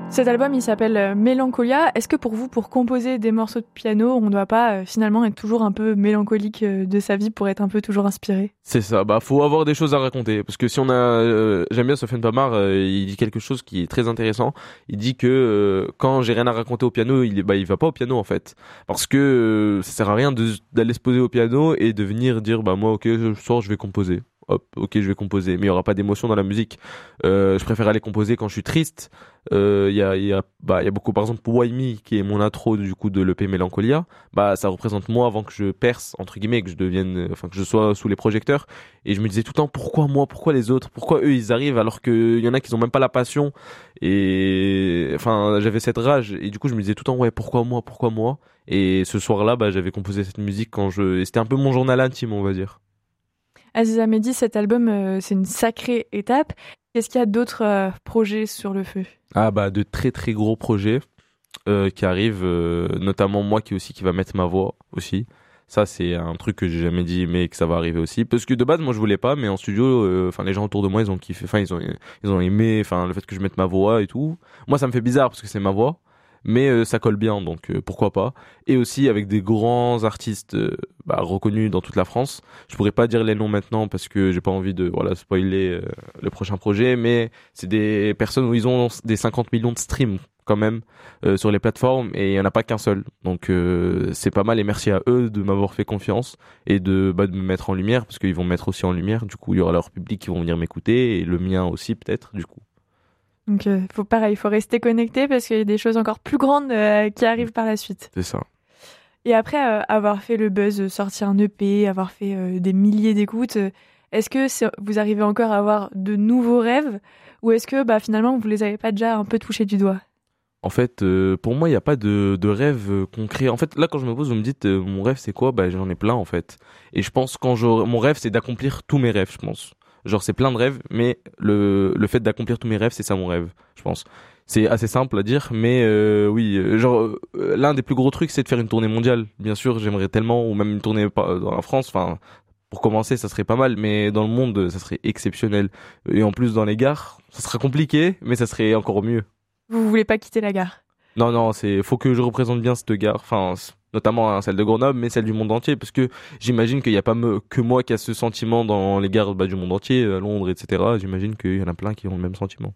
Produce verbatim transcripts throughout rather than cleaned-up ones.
Cet album, il s'appelle euh, Mélancolia. Est-ce que pour vous, pour composer des morceaux de piano, on ne doit pas euh, finalement être toujours un peu mélancolique euh, de sa vie pour être un peu toujours inspiré ? C'est ça, bah faut avoir des choses à raconter. Parce que si on a... Euh, j'aime bien Sofiane Pamar, euh, il dit quelque chose qui est très intéressant. Il dit que euh, quand j'ai rien à raconter au piano, il, bah, il va pas au piano en fait. Parce que euh, ça sert à rien de, d'aller se poser au piano et de venir dire bah moi ok, ce soir je vais composer. Hop, ok, je vais composer, mais il y aura pas d'émotion dans la musique. Euh, je préfère aller composer quand je suis triste. Il euh, y a, il y a, bah, il y a beaucoup, par exemple, Why Me, qui est mon intro du coup de l'E P Mélancolia. Bah, ça représente moi avant que je perce entre guillemets, que je devienne, enfin que je sois sous les projecteurs. Et je me disais tout le temps pourquoi moi, pourquoi les autres, pourquoi eux ils arrivent alors qu'il y en a qui ont même pas la passion. Et enfin, j'avais cette rage et du coup je me disais tout le temps ouais pourquoi moi, pourquoi moi. Et ce soir-là, bah, j'avais composé cette musique quand je, et c'était un peu mon journal intime, on va dire. Aziza Mehdi, cet album, euh, c'est une sacrée étape. Est-ce qu'il y a d'autres euh, projets sur le feu ? Ah bah de très très gros projets euh, qui arrivent, euh, notamment moi qui aussi qui va mettre ma voix aussi. Ça c'est un truc que j'ai jamais dit mais que ça va arriver aussi parce que de base moi je voulais pas mais en studio enfin euh, les gens autour de moi ils ont kiffé, enfin ils ont ils ont aimé enfin le fait que je mette ma voix et tout. Moi ça me fait bizarre parce que c'est ma voix. Mais euh, ça colle bien, donc euh, pourquoi pas. Et aussi avec des grands artistes euh, bah, reconnus dans toute la France. Je pourrais pas dire les noms maintenant parce que j'ai pas envie de voilà spoiler euh, le prochain projet, mais c'est des personnes où ils ont des cinquante millions de streams quand même euh, sur les plateformes et il y en a pas qu'un seul. Donc euh, c'est pas mal et merci à eux de m'avoir fait confiance et de bah, de me mettre en lumière parce qu'ils vont me mettre aussi en lumière. Du coup il y aura leur public qui vont venir m'écouter et le mien aussi peut-être du coup. Donc, euh, faut pareil, il faut rester connecté parce qu'il y a des choses encore plus grandes euh, qui arrivent par la suite. C'est ça. Et après euh, avoir fait le buzz, sortir un E P, avoir fait euh, des milliers d'écoutes, euh, est-ce que c'est, vous arrivez encore à avoir de nouveaux rêves ou est-ce que bah, finalement vous les avez pas déjà un peu touchés du doigt ? En fait, euh, pour moi, il n'y a pas de, de rêve euh, concret. En fait, là, quand je me pose, vous me dites, euh, mon rêve, c'est quoi ? Bah, j'en ai plein, en fait. Et je pense, quand je, mon rêve, c'est d'accomplir tous mes rêves, je pense. Genre, c'est plein de rêves, mais le, le fait d'accomplir tous mes rêves, c'est ça mon rêve, je pense. C'est assez simple à dire, mais euh, oui, euh, genre, euh, l'un des plus gros trucs, c'est de faire une tournée mondiale. Bien sûr, j'aimerais tellement, ou même une tournée par- dans la France, enfin, pour commencer, ça serait pas mal, mais dans le monde, ça serait exceptionnel. Et en plus, dans les gares, ça serait compliqué, mais ça serait encore mieux. Vous voulez pas quitter la gare ? Non, non, c'est faut que je représente bien cette gare, enfin, c- notamment hein, celle de Grenoble, mais celle du monde entier, parce que j'imagine qu'il n'y a pas me, que moi qui a ce sentiment dans les gares bah, du monde entier, à Londres, et cetera. J'imagine qu'il y en a plein qui ont le même sentiment.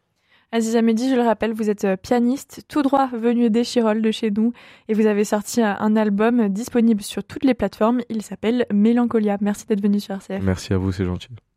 Aziza Mehdi, je le rappelle, vous êtes pianiste, tout droit venu d'Échirolles, de chez nous, et vous avez sorti un album disponible sur toutes les plateformes. Il s'appelle Mélancolia. Merci d'être venu sur R C F. Merci à vous, c'est gentil.